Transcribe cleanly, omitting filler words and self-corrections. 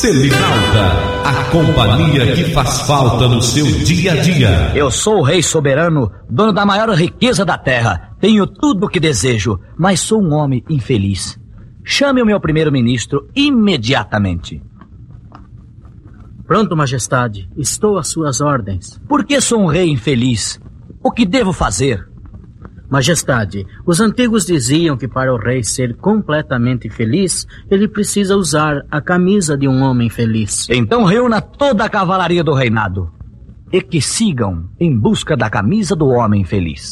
Selinalta, a companhia que faz falta no seu dia a dia. Eu sou o rei soberano, dono da maior riqueza da terra. Tenho tudo o que desejo, mas sou um homem infeliz. Chame o meu primeiro-ministro imediatamente. Pronto, majestade. Estou às suas ordens. Por que sou um rei infeliz? O que devo fazer? Majestade, os antigos diziam que para o rei ser completamente feliz, ele precisa usar a camisa de um homem feliz. Então reúna toda a cavalaria do reinado e que sigam em busca da camisa do homem feliz.